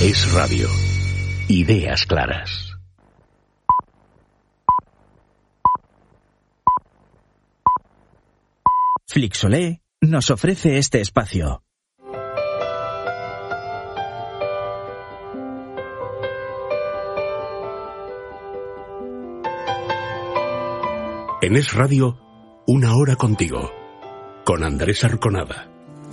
Es Radio. Ideas claras. Flixolé nos ofrece este espacio. En Es Radio, una hora contigo, con Andrés Arconada.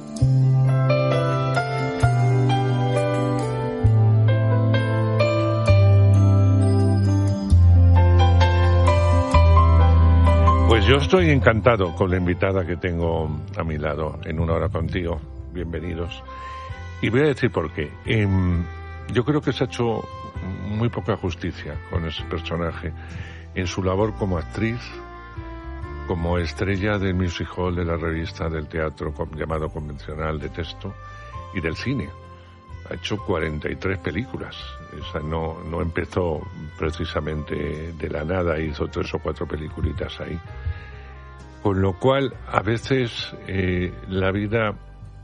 Pues yo estoy encantado con la invitada que tengo a mi lado en Una hora contigo. Bienvenidos. Y voy a decir por qué. Yo creo que se ha hecho muy poca justicia con ese personaje en su labor como actriz, como estrella del music hall, de la revista, del teatro llamado convencional de texto y del cine. Ha hecho 43 películas. O sea, no empezó precisamente de la nada, hizo 3 o 4 peliculitas ahí. Con lo cual, a veces la vida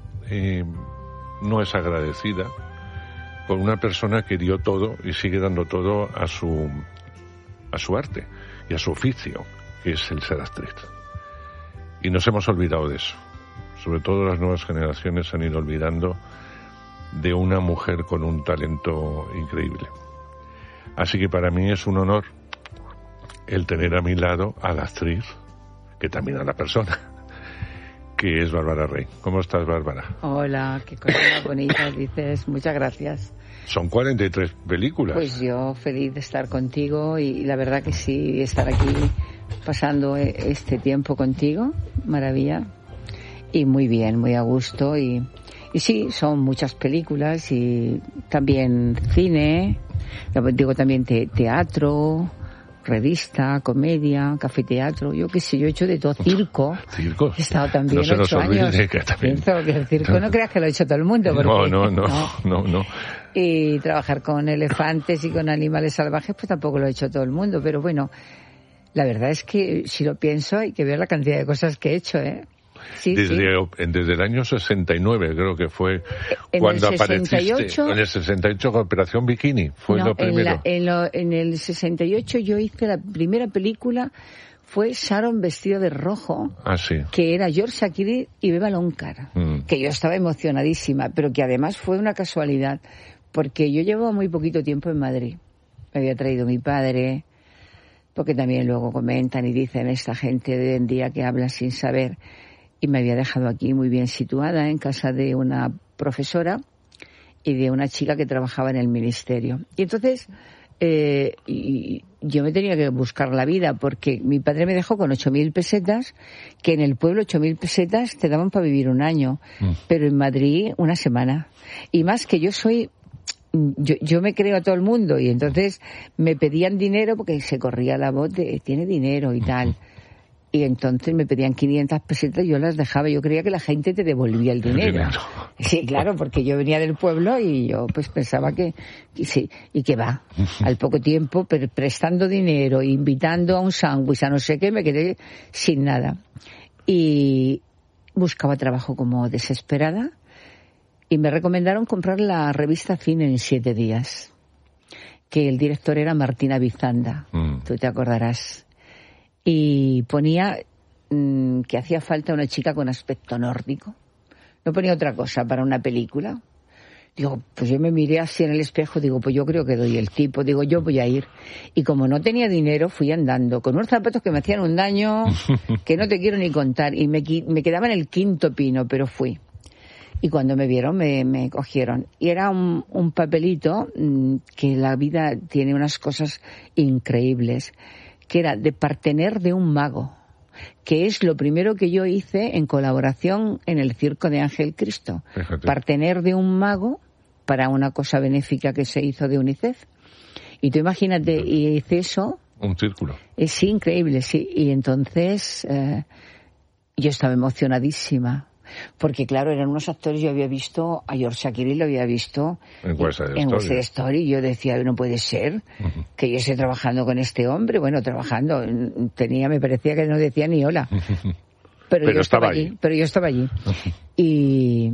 no es agradecida con una persona que dio todo y sigue dando todo a su arte y a su oficio, que es el ser actriz. Y nos hemos olvidado de eso. Sobre todo las nuevas generaciones se han ido olvidando de una mujer con un talento increíble. Así que para mí es un honor el tener a mi lado a la actriz, que también a la persona, que es Bárbara Rey. ¿Cómo estás, Bárbara? Hola, qué cosa más bonita dices. Muchas gracias. Son 43 películas. Pues yo feliz de estar contigo y la verdad que sí, estar aquí pasando este tiempo contigo, maravilla. Y muy bien, muy a gusto. Y sí, son muchas películas y también cine, digo también teatro, revista, comedia, cafeteatro, yo qué sé, yo he hecho de todo, circo. ¿Circo? He estado también no 8 años. Que también... El circo no creas que lo ha hecho todo el mundo. Porque, no. Y trabajar con elefantes y con animales salvajes, pues tampoco lo ha hecho todo el mundo. Pero bueno, la verdad es que si lo pienso hay que ver la cantidad de cosas que he hecho, ¿eh? Sí, desde el año 69 creo que fue en cuando el 68, apareciste en el 68 con Operación Bikini, fue lo primero. En el 68 yo hice la primera película, fue Sharon vestido de rojo, que era George Shakiri y Beba Loncar, que yo estaba emocionadísima, pero que además fue una casualidad, porque yo llevaba muy poquito tiempo en Madrid, me había traído mi padre, porque también luego comentan y dicen esta gente de hoy en día que habla sin saber, y me había dejado aquí muy bien situada en casa de una profesora y de una chica que trabajaba en el ministerio. Y entonces y yo me tenía que buscar la vida porque mi padre me dejó con 8.000 pesetas, que en el pueblo 8.000 pesetas te daban para vivir un año, pero en Madrid una semana. Y más que yo me creo a todo el mundo y entonces me pedían dinero porque se corría la voz de tiene dinero y tal. Y entonces me pedían 500 pesetas y yo las dejaba. Yo creía que la gente te devolvía el dinero. Sí, claro, porque yo venía del pueblo y yo pues pensaba que sí, y que va. Al poco tiempo, prestando dinero, invitando a un sándwich, a no sé qué, me quedé sin nada. Y buscaba trabajo como desesperada y me recomendaron comprar la revista Cine en 7 días, que el director era Martina Bizanda, tú te acordarás. Y ponía que hacía falta una chica con aspecto nórdico. No ponía otra cosa para una película. Digo, pues yo me miré así en el espejo, digo, pues yo creo que doy el tipo, digo, yo voy a ir. Y como no tenía dinero, fui andando, con unos zapatos que me hacían un daño que no te quiero ni contar. Y me quedaba en el 5º pino, pero fui. Y cuando me vieron, me cogieron. Y era un papelito que la vida tiene unas cosas increíbles, que era de partener de un mago, que es lo primero que yo hice en colaboración en el Circo de Ángel Cristo. Fíjate. Partener de un mago para una cosa benéfica que se hizo de UNICEF. Y tú imagínate, y hice eso. Un círculo. Sí, increíble, sí. Y entonces yo estaba emocionadísima. Porque claro, eran unos actores, yo había visto a George Shakiri, lo había visto en West Side Story, y yo decía, no puede ser que yo esté trabajando con este hombre, bueno, trabajando, me parecía que no decía ni hola, pero yo estaba allí. Y